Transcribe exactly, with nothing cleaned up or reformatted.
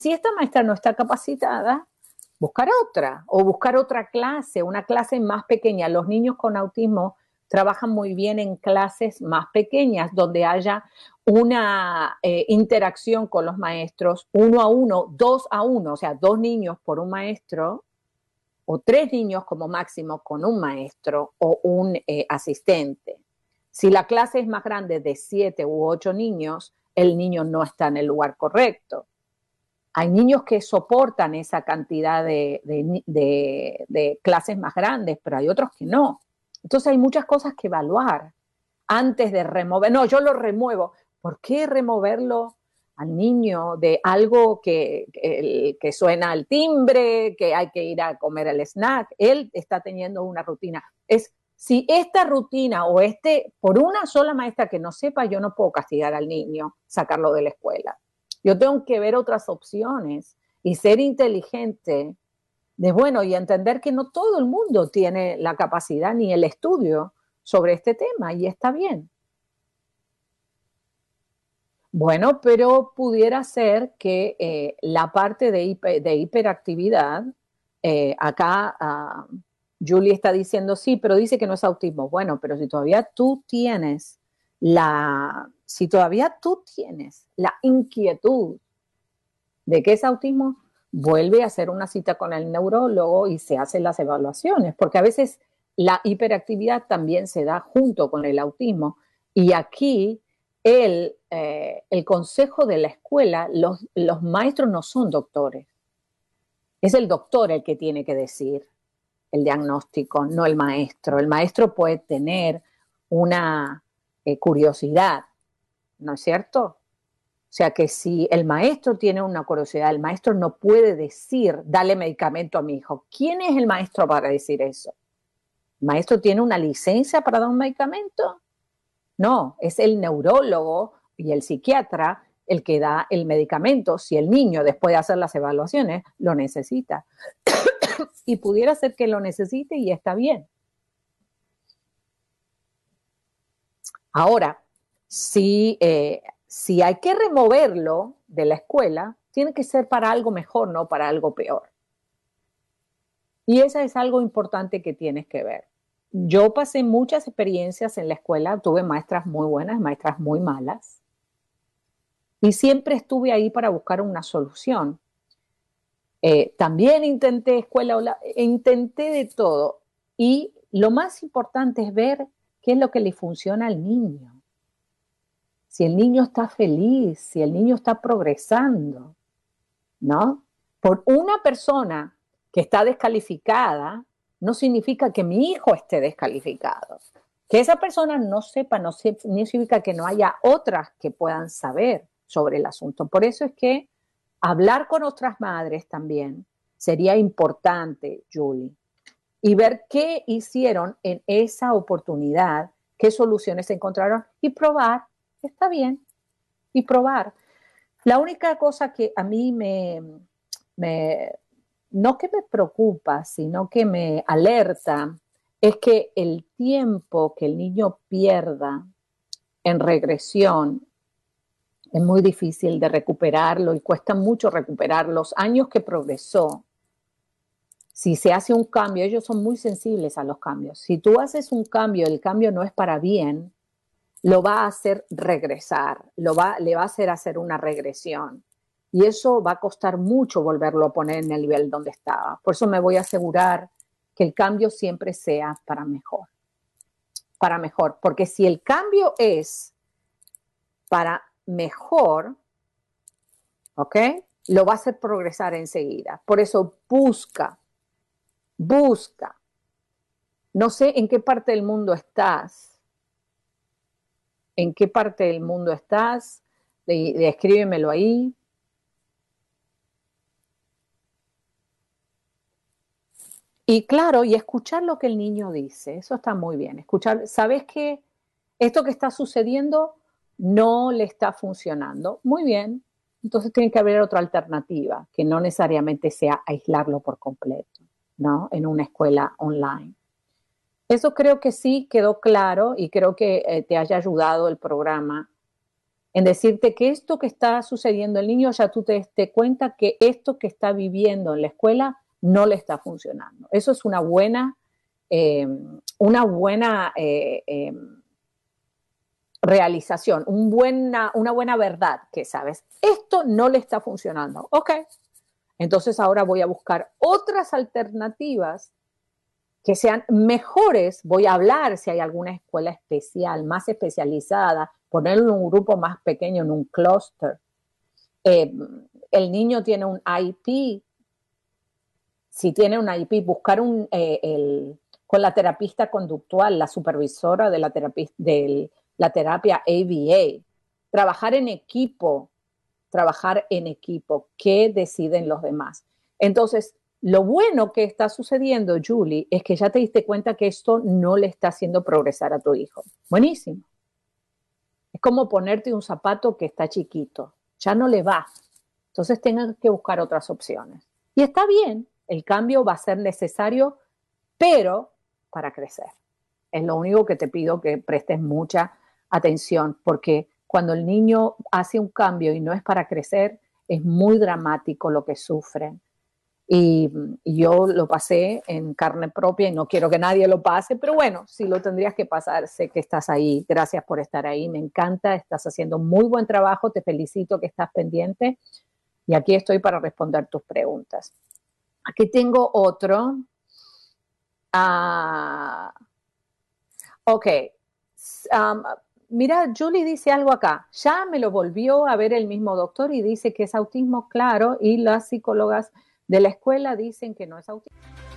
si esta maestra no está capacitada, buscar otra o buscar otra clase, una clase más pequeña. Los niños con autismo trabajan muy bien en clases más pequeñas, donde haya una eh, interacción con los maestros, uno a uno, dos a uno, o sea, dos niños por un maestro, o tres niños como máximo con un maestro o un eh, asistente. Si la clase es más grande de siete u ocho niños, el niño no está en el lugar correcto. Hay niños que soportan esa cantidad de, de, de, de clases más grandes, pero hay otros que no. Entonces hay muchas cosas que evaluar antes de remover. No, yo lo remuevo. ¿Por qué removerlo al niño de algo que, que, que suena al timbre, que hay que ir a comer el snack? Él está teniendo una rutina. Es si esta rutina o este, por una sola maestra que no sepa, yo no puedo castigar al niño, sacarlo de la escuela. Yo tengo que ver otras opciones y ser inteligente de bueno y entender que no todo el mundo tiene la capacidad ni el estudio sobre este tema y está bien. Bueno, pero pudiera ser que eh, la parte de, hiper, de hiperactividad, eh, acá uh, Julie está diciendo sí, pero dice que no es autismo. Bueno, pero si todavía tú tienes la, si todavía tú tienes la inquietud de que es autismo, vuelve a hacer una cita con el neurólogo y se hacen las evaluaciones, porque a veces la hiperactividad también se da junto con el autismo. Y aquí el, eh, el consejo de la escuela, los, los maestros no son doctores. Es el doctor el que tiene que decir el diagnóstico, no el maestro. El maestro puede tener una eh, curiosidad, ¿no es cierto? O sea que si el maestro tiene una curiosidad, el maestro no puede decir, dale medicamento a mi hijo. ¿Quién es el maestro para decir eso? ¿El maestro tiene una licencia para dar un medicamento? No, es el neurólogo y el psiquiatra el que da el medicamento si el niño, después de hacer las evaluaciones, lo necesita. Y pudiera ser que lo necesite y está bien. Ahora, si... Eh, si hay que removerlo de la escuela, tiene que ser para algo mejor, no para algo peor. Y eso es algo importante que tienes que ver. Yo pasé muchas experiencias en la escuela, tuve maestras muy buenas, maestras muy malas, y siempre estuve ahí para buscar una solución. Eh, también intenté escuela, intenté de todo, y lo más importante es ver qué es lo que le funciona al niño. Si el niño está feliz, si el niño está progresando, ¿no? Por una persona que está descalificada, no significa que mi hijo esté descalificado. Que esa persona no sepa, no significa que no haya otras que puedan saber sobre el asunto. Por eso es que hablar con otras madres también sería importante, Julie, y ver qué hicieron en esa oportunidad, qué soluciones encontraron y probar. Está bien, y probar. La única cosa que a mí me, me, no que me preocupa, sino que me alerta, es que el tiempo que el niño pierda en regresión es muy difícil de recuperarlo y cuesta mucho recuperar los años que progresó. Si se hace un cambio, ellos son muy sensibles a los cambios. Si tú haces un cambio, el cambio no es para bien, lo va a hacer regresar, lo va, le va a hacer hacer una regresión. Y eso va a costar mucho volverlo a poner en el nivel donde estaba. Por eso me voy a asegurar que el cambio siempre sea para mejor. Para mejor. Porque si el cambio es para mejor, ¿ok? Lo va a hacer progresar enseguida. Por eso busca, busca. No sé en qué parte del mundo estás. ¿En qué parte del mundo estás? De, de, escríbemelo ahí. Y claro, y escuchar lo que el niño dice, eso está muy bien. Escuchar, ¿sabes qué? Esto que está sucediendo no le está funcionando. Muy bien, entonces tiene que haber otra alternativa, que no necesariamente sea aislarlo por completo, ¿no? En una escuela online. Eso creo que sí quedó claro y creo que eh, te haya ayudado el programa en decirte que esto que está sucediendo el niño, ya tú te des cuenta que esto que está viviendo en la escuela no le está funcionando. Eso es una buena, eh, una buena eh, eh, realización, un buena, una buena verdad que sabes. Esto no le está funcionando. Ok, entonces ahora voy a buscar otras alternativas que sean mejores. Voy a hablar si hay alguna escuela especial, más especializada, ponerlo en un grupo más pequeño, en un clúster. Eh, el niño tiene un I P. Si tiene un I P, buscar un, eh, el, con la terapista conductual, la supervisora de la terapia, de la terapia A B A. Trabajar en equipo, trabajar en equipo. ¿Qué deciden los demás? Entonces, lo bueno que está sucediendo, Julie, es que ya te diste cuenta que esto no le está haciendo progresar a tu hijo. Buenísimo. Es como ponerte un zapato que está chiquito. Ya no le va. Entonces tengan que buscar otras opciones. Y está bien, el cambio va a ser necesario, pero para crecer. Es lo único que te pido que prestes mucha atención, porque cuando el niño hace un cambio y no es para crecer, es muy dramático lo que sufren. Y, y yo lo pasé en carne propia y no quiero que nadie lo pase, pero bueno, si lo tendrías que pasar, sé que estás ahí. Gracias por estar ahí, me encanta, estás haciendo muy buen trabajo, te felicito que estás pendiente y aquí estoy para responder tus preguntas. Aquí tengo otro. Uh, ok. Um, mira, Julie dice algo acá. Ya me lo volvió a ver el mismo doctor y dice que es autismo, claro, y las psicólogas de la escuela dicen que no es autismo.